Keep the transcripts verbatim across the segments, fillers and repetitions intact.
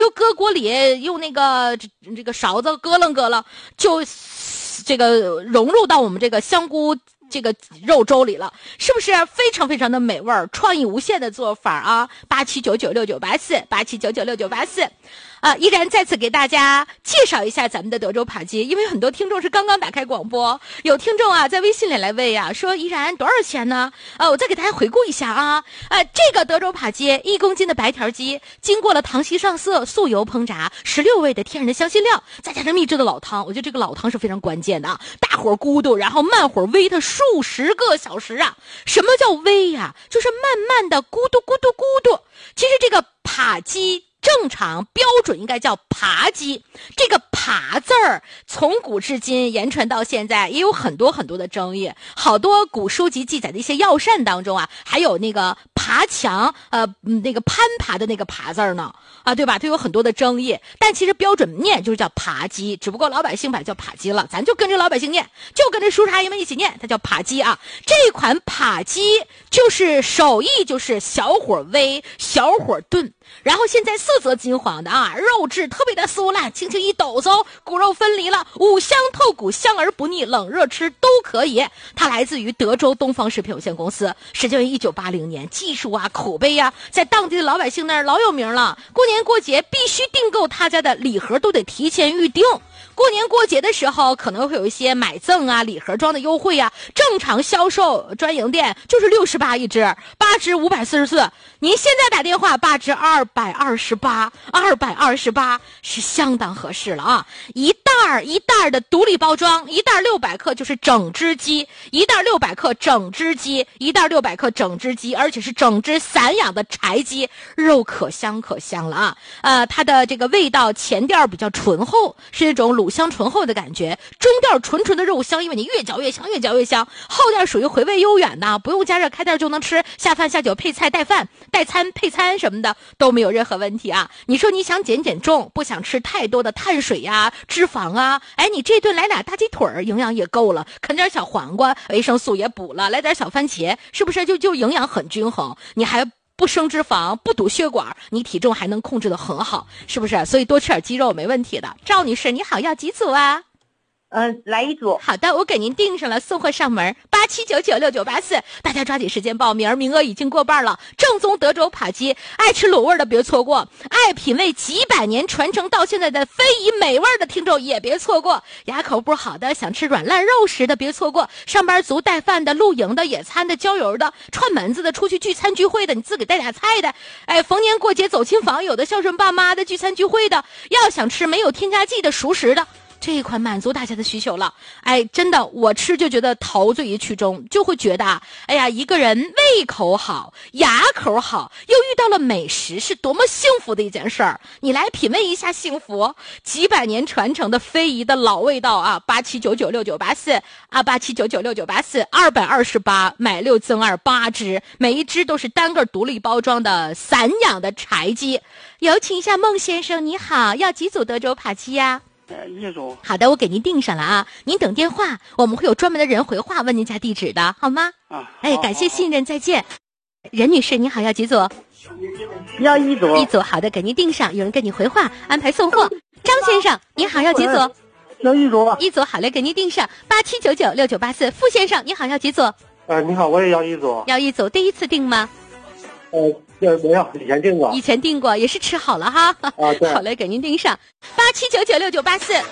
就搁锅里用那个这这个勺子咯楞咯楞，就这个融入到我们这个香菇这个肉粥里了，是不是非常非常的美味儿？创意无限的做法啊！八七九九六九八四，八七九九六九八四。啊，依然再次给大家介绍一下咱们的德州扒鸡，因为很多听众是刚刚打开广播，有听众啊在微信里来问呀、啊，说依然多少钱呢？呃，我再给大家回顾一下啊，呃，这个德州扒鸡一公斤的白条鸡，经过了糖稀上色、素油烹炸，十六味的天然的香辛料，再加上秘制的老汤，我觉得这个老汤是非常关键的啊，大火咕嘟，然后慢火煨它数十个小时啊。什么叫煨呀、啊？就是慢慢的咕嘟咕嘟咕嘟。其实这个扒鸡正常标准应该叫扒鸡，这个扒字儿从古至今言传到现在，也有很多很多的争议。好多古书籍记载的一些药膳当中啊，还有那个爬墙，呃，那个攀爬的那个爬字儿呢，啊，对吧？它有很多的争议。但其实标准念就是叫扒鸡，只不过老百姓把它叫扒鸡了，咱就跟着老百姓念，就跟着叔叔阿姨们一起念，它叫扒鸡啊。这款扒鸡就是手艺就是小火煨，小火炖，然后现在色泽金黄的啊，肉质特别的酥烂，轻轻一抖擞，骨肉分离了，五香透骨，香而不腻，冷热吃都可以。它来自于德州东方食品有限公司，始建于一九八零年，技术啊、口碑啊，在当地的老百姓那儿老有名了。过年过节必须订购他家的礼盒，都得提前预定。过年过节的时候可能会有一些买赠啊、礼盒装的优惠啊，正常销售专营店就是六十八一只，八只五百四十四。您现在打电话八只二百二十八，二百二十八是相当合适了啊！一袋儿一袋儿的独立包装，一袋六百克就是整只鸡，一袋六百克整只鸡，一袋六百克整只鸡，而且是整只散养的柴鸡，肉可香可香了啊！呃，它的这个味道前调比较醇厚，是一种卤香醇厚的感觉，中调纯纯的肉香，因为你越嚼越香，越嚼越香。后调属于回味悠远的，不用加热开袋就能吃，下饭下酒配菜带饭带餐配餐什么的都没有任何问题啊！你说你想减减重，不想吃太多的碳水呀、脂肪啊，哎，你这顿来俩大鸡腿儿，营养也够了，啃点小黄瓜，维生素也补了，来点小番茄，是不是就就营养很均衡？你还不生脂肪，不堵血管，你体重还能控制得很好，是不是？所以多吃点鸡肉没问题的。赵女士，你好，要几组啊？ 嗯、呃，来一组。 好的，我给您订上了，送货上门，八七九九六九八四，大家抓紧时间报名，名额已经过半了。正宗德州扒鸡，爱吃卤味的别错过，爱品味几百年传承到现在的非遗美味的听众也别错过，牙口不好的，想吃软烂肉食的别错过，上班族带饭的、露营的、野餐的、郊游的、串门子的、出去聚餐聚会的，你自己带俩菜的，哎，逢年过节走亲访友的、孝顺爸妈的、聚餐聚会的，要想吃没有添加剂的熟食的，这一款满足大家的需求了。哎，真的，我吃就觉得陶醉于其中，就会觉得哎呀，一个人胃口好，牙口好，又遇到了美食，是多么幸福的一件事儿。你来品味一下幸福，几百年传承的非遗的老味道啊！八七九九六九八四啊，八七九九六九八四，二百二十八，买六赠二八只，每一只都是单个独立包装的散养的柴鸡。有请一下孟先生，你好，要几组德州扒鸡呀？ 一组。 好的，我给您订上了啊，您等电话，我们会有专门的人回话问您家地址的，好吗？ 啊， 哎，感谢信任，再见。任女士，你好，要几组？ 要一组。 一组，好的，给您订上，有人跟你回话，安排送货。张先生，你好，要几组？ 要一组。 一组，好嘞，给您订上，八七九九六九八四。傅先生，你好，要几组？ 呃，你好，我也要一组。 要一组，第一次订吗？ 呃，没有，以前订过。 以前订过，也是吃好了哈。 啊，对。 好嘞，给您订上，八七九九六九八四。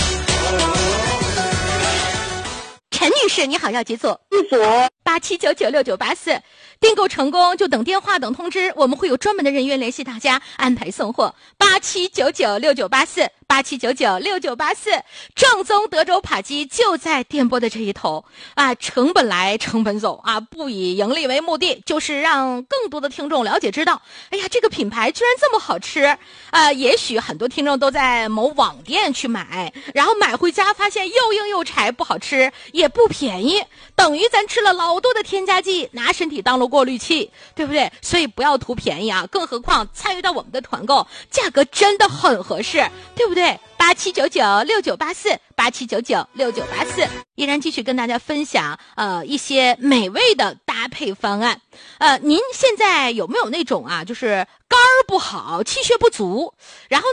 陈女士，你好，要几组？ 一组。 八七九九六九八四，订购成功就等电话等通知，我们会有专门的人员联系大家安排送货。八七九九六九八四，八七九九六九八四，正宗德州扒鸡就在电波的这一头啊！成本来成本走啊，不以盈利为目的，就是让更多的听众了解知道，哎呀，这个品牌居然这么好吃啊！也许很多听众都在某网店去买，然后买回家发现又硬又柴，不好吃，也不便宜，等于咱吃了老多的添加剂，拿身体当了过滤器，对不对？所以不要图便宜啊！更何况参与到我们的团购，价格真的很合适，对不对？八七九九六九八四，八七九九六九八四，依然继续跟大家分享呃一些美味的搭配方案。呃，您现在有没有那种啊，就是高肝儿不好，气血不足，然后